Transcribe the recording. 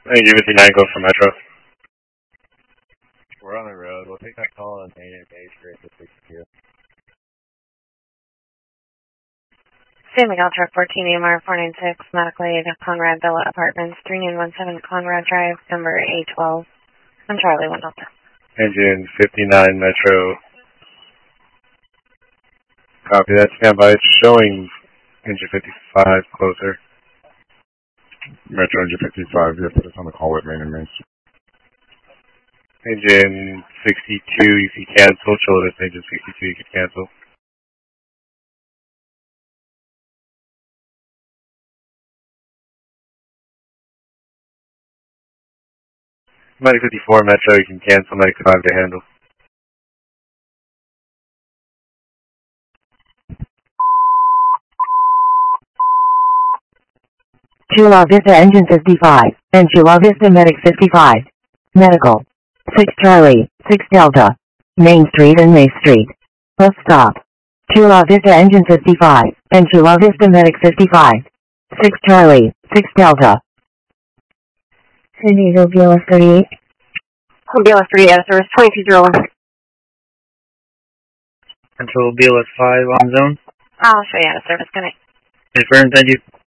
Thank you, 59, go for Metro. We're on the road. We'll take that call on main and base rate to 62. San Miguel Truck 14 AMR 496, medical aid, Conrad Villa Apartments, 3917 Conrad Drive, number A12. I'm Charlie 1 Delta. Engine 59 Metro. Copy that, standby. It's showing engine 55 closer. Metro engine 55, yeah, put us on the call with main and main. Engine 62, you can cancel. Children's engine 62, you can cancel. Medic 54 Metro, you can cancel. Medic 5 to handle. Chula Vista engine 55, and Chula Vista medic 55. Medical. 6 Charlie, 6 Delta. Main Street and May Street. Bus stop. Chula Vista engine 55, and Chula Vista medic 55. 6 Charlie, 6 Delta. San Diego BLS 38. BLS 3 out of service 2201. Control BLS 5 on zone. I'll show you out of service. Good night. Confirm, thank you.